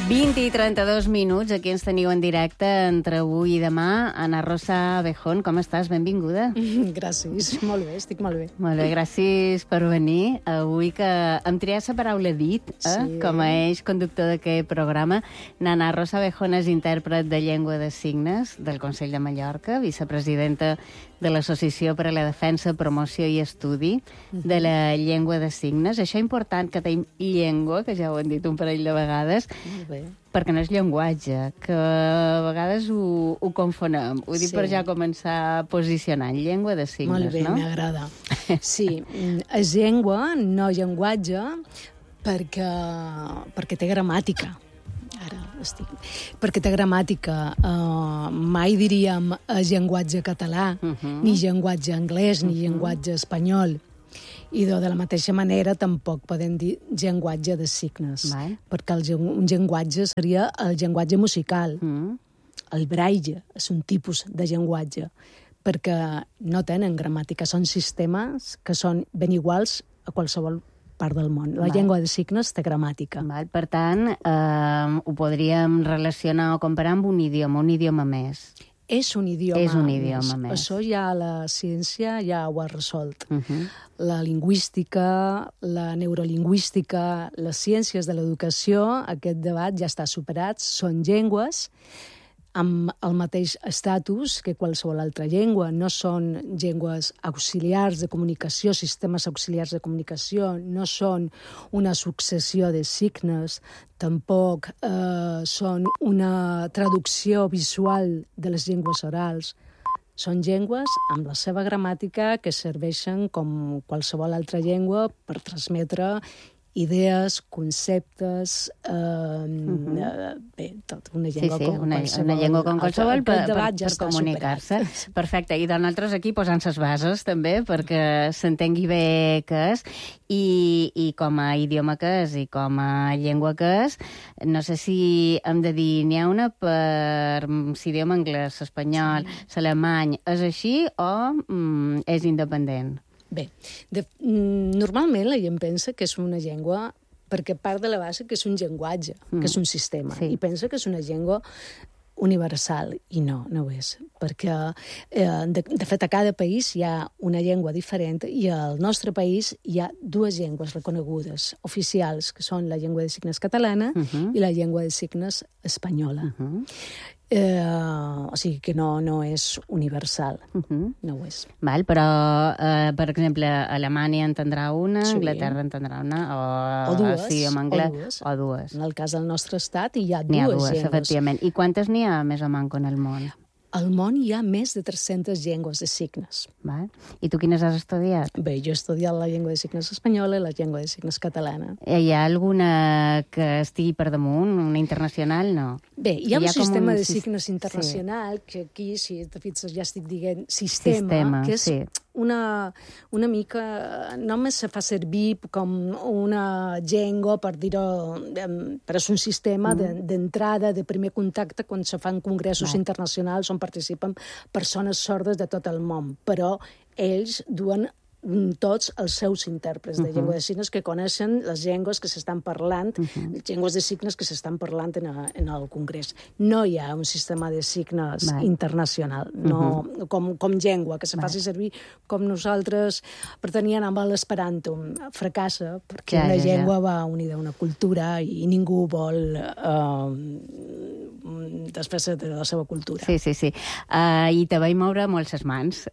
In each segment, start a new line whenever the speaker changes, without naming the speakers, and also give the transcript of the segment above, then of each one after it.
20 i 32 minuts, aquí ens teniu en directe entre avui i demà. Ana Rosa Abejón, com estàs? Benvinguda.
Gràcies, molt bé, estic molt bé.
Molt bé, gràcies per venir. Avui que hem triat la paraula dit,
Sí.
com a eix conductor d'aquest programa. Ana Rosa Abejón és intèrpret de llengua de signes del Consell de Mallorca, vicepresidenta de l'Associació per a la Defensa, Promoció i Estudi de la Llengua de Signes. Això és important que tenim llengua, que ja ho hem dit un parell de vegades,
Molt bé.
perquè no és llenguatge, que a vegades ho confonem. Ho dic
Sí.
per ja començar posicionant. Llengua de signes,
Molt bé,
no?
m'agrada. Sí, és llengua, no llenguatge, perquè té gramàtica. Ara estic... Perquè té gramàtica. Mai diríem llenguatge català, ni llenguatge anglès, ni llenguatge espanyol. I de la mateixa manera tampoc podem dir llenguatge de signes,
Val.
perquè un llenguatge seria el llenguatge musical. El braille és un tipus de llenguatge, perquè no tenen gramàtica, són sistemes que són ben iguals a qualsevol part del món. La
Val.
llengua de signes té gramàtica.
Val? Per tant, ho podríem relacionar o comparar amb un idioma més.
És un idioma,
És un idioma més.
Això ja la ciència ja ho ha resolt. La lingüística, la neurolingüística, les ciències de l'educació, aquest debat ja està superat, són llengües amb el mateix estatus que qualsevol altra llengua. No són llengües auxiliars de comunicació, sistemes auxiliars de comunicació, no són una successió de signes, tampoc són una traducció visual de les llengües orals. Són llengües amb la seva gramàtica que serveixen com qualsevol altra llengua per transmetre idees, conceptes, bé, tot, una llengua com qualsevol.
Una llengua com qualsevol per comunicar-se.
superat.
Perfecte, i de nosaltres aquí posant les bases també perquè s'entengui bé què és i com a idioma que és i com a llengua que és. No sé si hem de dir, n'hi ha una per l'idioma anglès, l'espanyol, l'alemany. És així o és independent?
Bé, normalment la gent pensa que és una llengua perquè part de la base que és un llenguatge, que és un sistema,
Sí.
i pensa que és una llengua universal, i no ho és, perquè de fet a cada país hi ha una llengua diferent i al nostre país hi ha dues llengües reconegudes, oficials, que són la llengua de signes catalana i la llengua de signes espanyola. O sigui que no és universal, no ho és.
Val, però, per exemple, Alemanya entendrà una,
Sí.
Anglaterra entendrà una,
O dues,
idioma anglès,
o dues.
o dues.
En el cas del nostre estat hi ha
N'hi ha
dues
dues,
llengües.
efectivament. I quantes n'hi ha més o manco en el món?
Al món hi ha més de 300 llengües de signes.
Val? I tu quines has estudiat?
Bé, jo he estudiat la llengua de signes espanyola i la llengua de signes catalana.
Hi ha alguna que estigui per damunt, una internacional? No.
Bé, hi ha un
com
sistema
un
de
sis-
signes internacional, que aquí, si te fixes, ja estic dient sistema, que és
sí.
una mica... Només se fa servir com una llengua, per dir-ho, però és un sistema d'entrada, de primer contacte, quan se fan congressos internacionals on participen persones sordes de tot el món, però ells duen tots els seus intèrprets de llengua de signes que coneixen les llengües que s'estan parlant, les llengües de signes que s'estan parlant en el Congrés. No hi ha un sistema de signes internacional, no, com llengua, que se faci servir com nosaltres preteníem amb l'esperanto. Fracassa, perquè una llengua va unida a una cultura i ningú vol desfer-se de la seva cultura.
Sí. I te vaig moure molt les mans.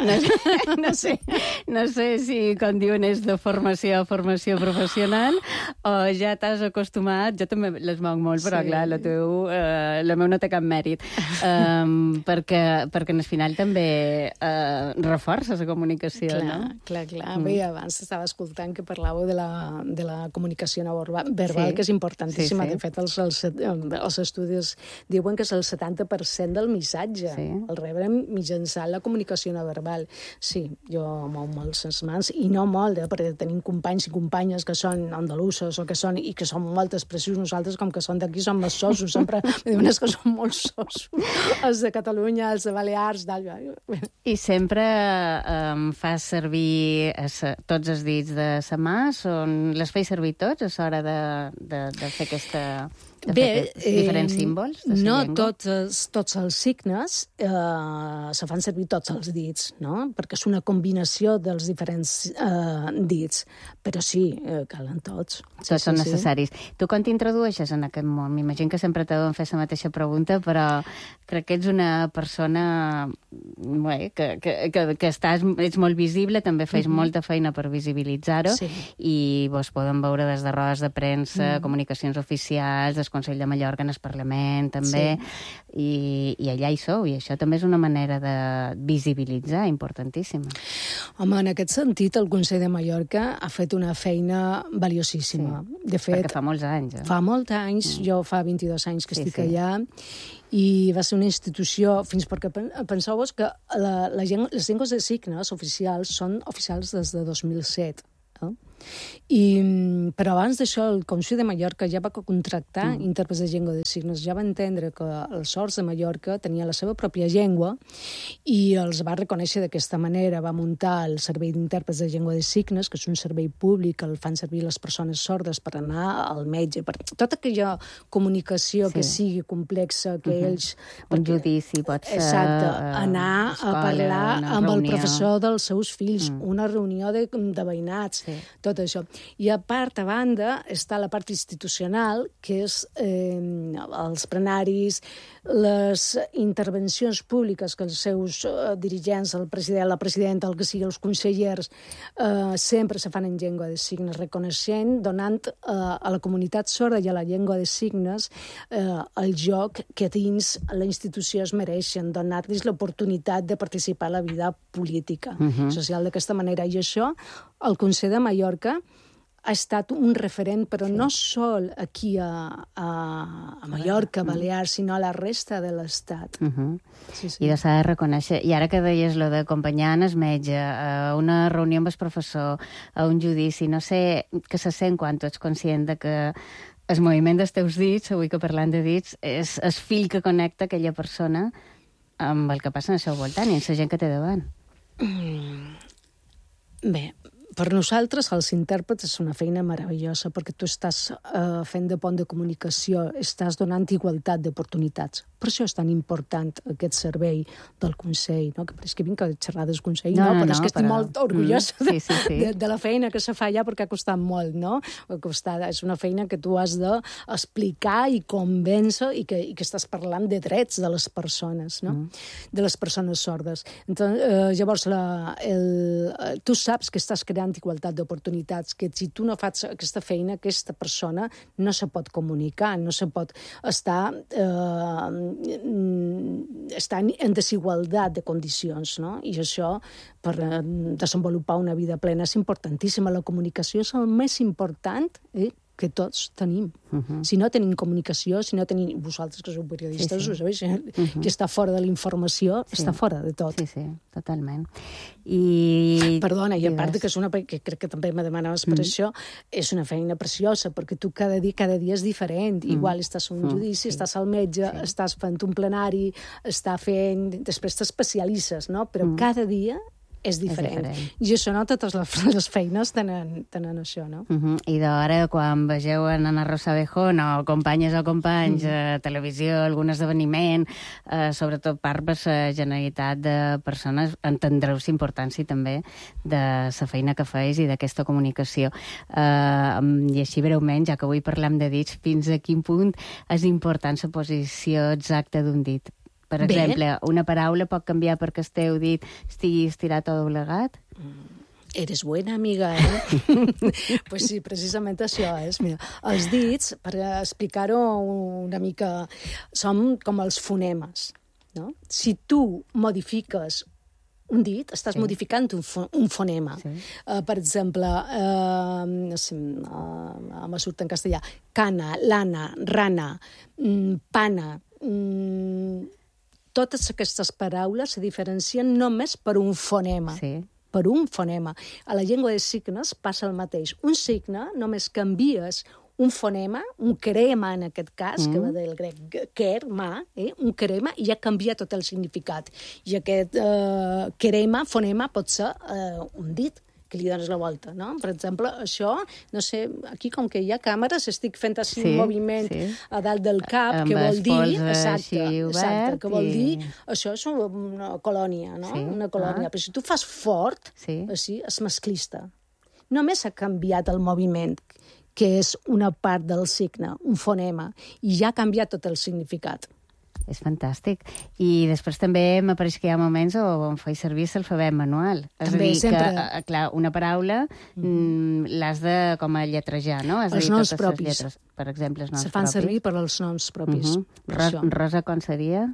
No sé si, com diuen, és de formació a formació professional o ja t'has acostumat. Jo també les moc molt, però clar, la meu no té cap mèrit. Perquè al final també reforça la comunicació, no?
Clar. Bé, abans estava escoltant que parlàveu de la comunicació no verbal, que és importantíssima. De fet, els estudis diuen que és el 70% del missatge. El rebrem mitjançant la comunicació no verbal. Sí, jo mou molt les mans, i no molt, perquè tenim companys i companyes que són andalusos i que són molt expressius. Nosaltres, com que són d'aquí, som més sosos. Sempre me diuen que són molt sosos. Els de Catalunya, els de Balears...
I sempre fas servir tots els dits de la mà? Les feis servir tots a l'hora de fer aquesta Bé, diferents símbols de la
no
llengua?
tots els signes se fan servir tots els dits, no? Perquè és una combinació dels diferents dits, però sí, calen tots.
Tots són necessaris. Tu quan t'introdueixes en aquest món? M'imagino que sempre t'ho fer la mateixa pregunta, però crec que ets una persona que ets molt visible, també fes molta feina per visibilitzar-ho, i vos poden veure des de rodes de premsa, comunicacions oficials, del Consell de Mallorca en el Parlament, també, i allà hi sou, i això també és una manera de visibilitzar importantíssima.
Home, en aquest sentit, el Consell de Mallorca ha fet una feina valiosíssima. De fet,
perquè fa molts anys.
Fa molts anys, jo fa 22 anys que estic allà, i va ser una institució, fins perquè penseu-vos que les llengües de signes oficials són oficials des de 2007. Però abans d'això el Consell de Mallorca ja va contractar intèrprets de llengua de signes, ja va entendre que els sords de Mallorca tenia la seva pròpia llengua i els va reconèixer d'aquesta manera, va muntar el servei d'intèrprets de llengua de signes, que és un servei públic que el fan servir les persones sordes per anar al metge, per tota aquella comunicació que sigui complexa, que ells...
Un judici pot ser...
Exacte, anar a parlar amb el professor dels seus fills, una reunió de veïnats, tot això. I a part, a banda, està la part institucional, que és els plenaris, les intervencions públiques que els seus dirigents, el president, la presidenta, el que sigui, els consellers, sempre se fan en llengua de signes, reconeixent, donant a la comunitat sorda i a la llengua de signes el joc que dins la institució es mereixen, donar-los l'oportunitat de participar a la vida política, social d'aquesta manera. I això, el Consell de Mallorca ha estat un referent, però no sol aquí a Mallorca, Balears, sinó a la resta de l'Estat.
I s'ha de reconèixer. I ara que deies lo d'acompanyar el metge, a una reunió amb el professor, a un judici, no sé què se sent quan tu ets conscient de que el moviment dels teus dits, avui que parlant de dits, és el fil que connecta aquella persona amb el que passa al seu voltant i amb la gent que té davant.
Bé, per nosaltres, els intèrprets, és una feina meravellosa perquè tu estàs fent de pont de comunicació, estàs donant igualtat d'oportunitats. Per això és tan important aquest servei del Consell, no? Que pareix que vinc a xerrar del Consell, però és que estic molt orgullosa de la feina que se fa allà perquè ha costat molt, no? És una feina que tu has d'explicar i convèncer i que estàs parlant de drets de les persones, no? De les persones sordes. Llavors, tu saps que estàs creant igualtat d'oportunitats, que si tu no fas aquesta feina, aquesta persona no se pot comunicar, no se pot estar en desigualtat de condicions, no? I això, per desenvolupar una vida plena, és importantíssima. La comunicació és el més important que tots tenim. Si no tenim comunicació, si no tenim... Vosaltres, que sou periodistes, ho sabeu, qui està fora de la informació està fora de tot.
Sí, totalment.
Perdona, i a part que és una... que crec que també me demanaves per això, és una feina preciosa, perquè tu cada dia és diferent. Igual estàs a un judici, estàs al metge, estàs fent un plenari, després t'especialitzes, no? Però cada dia és diferent. I això no, totes les feines tenen això, no?
I d'ara, quan vegeu en Ana Rosa Abejón o companyes o companys a televisió, algun esdeveniment, sobretot per la Generalitat de persones, entendreu la importància també de la feina que feis i d'aquesta comunicació. I així breument, ja que avui parlem de dits, fins a quin punt és important la posició exacta d'un dit? Per exemple, una paraula pot canviar perquè el teu dit estigui estirat o doblegat?
Eres buena, amiga, Pues sí, precisament això és. Mira, els dits, per explicar-ho una mica, són com els fonemes, no? Si tu modifiques un dit, estàs modificant un fonema. Per exemple, me surt en castellà, cana, lana, rana, pana... Totes aquestes paraules se diferencien només per un fonema. Per un fonema. A la llengua de signes passa el mateix. Un signe només canvies un fonema, un crema en aquest cas, que va del grec kerma, un crema, i ja canvia tot el significat. I aquest crema, fonema, pot ser un dit que li dones la volta, no? Per exemple, això, no sé, aquí com que hi ha càmeres, estic fent així un moviment a dalt del cap, que vol dir... Exacte, que vol dir... Això és una colònia, no? Una colònia. Però si tu fas fort, així, és masclista. Només ha canviat el moviment, que és una part del signe, un fonema, i ja ha canviat tot el significat.
És fantàstic. I després també m'apareix que hi ha moments on faig servir l'alfabet manual.
També,
és a dir, que, clar, una paraula l'has de com a lletrejar, no?
Els noms propis.
Lletres, per exemple, els noms propis.
Se fan servir per als noms propis.
Rosa, com seria?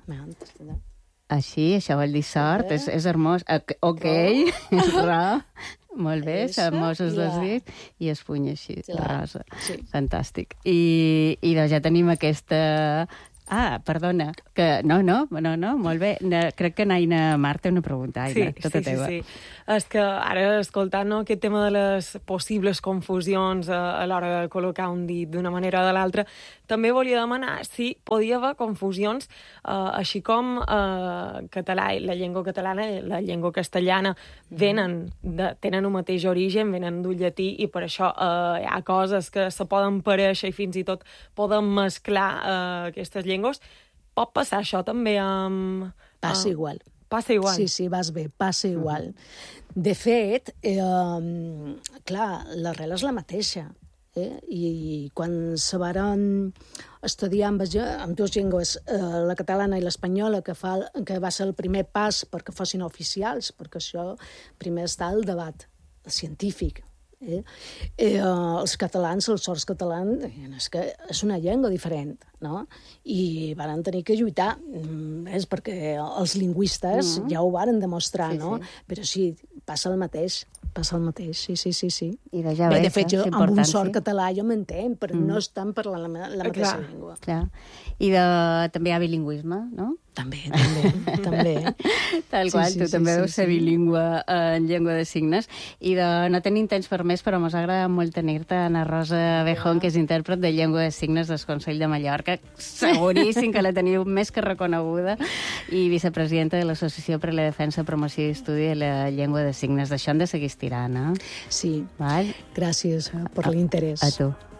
Així, això vol dir sort, és hermós. Ok, Ro, molt bé, hermosos dos dits, i es puny així, rosa. Fantàstic. I doncs ja tenim aquesta... Ah, perdona, que no, molt bé. Crec que Naina Mar té una pregunta, Aina, tota teva.
Sí. És que ara, escoltant aquest tema de les possibles confusions a l'hora de col·locar un dit d'una manera o de l'altra, també volia demanar si podia haver confusions, així com català, la llengua catalana i la llengua castellana tenen un mateix origen, venen d'un llatí, i per això hi ha coses que se poden parèixer i fins i tot poden mesclar aquestes llengües. Pot passar això també amb...
Passa igual.
Passa igual.
Sí, vas bé, passa igual. De fet, clar, l'arrel és la mateixa. I quan se varen estudiar amb dues llengües, la catalana i l'espanyola, que va ser el primer pas perquè fossin oficials, perquè això primer està el debat científic. Els catalans, els sords catalans, és una llengua diferent, no? I van tenir que lluitar, perquè els lingüistes ja ho varen demostrar, no? Però sí, passa el mateix, sí.
I de
fet, jo amb un sord català jo m'entenc, però no estan parlant la mateixa llengua.
Clar. I també hi ha bilingüisme, no?
També.
Tal qual, tu també deus ser bilingüe en llengua de signes. I no tenim temps per més, però mos ha agradat molt tenir-te, Ana Rosa Bejón, que és intèrpret de llengua de signes del Consell de Mallorca. Seguríssim que la teniu més que reconeguda. I vicepresidenta de l'Associació per a la Defensa, Promoció i Estudi de la Llengua de Signes. D'això hem de seguir estirant, eh?
Sí. Gràcies per l'interès.
A tu.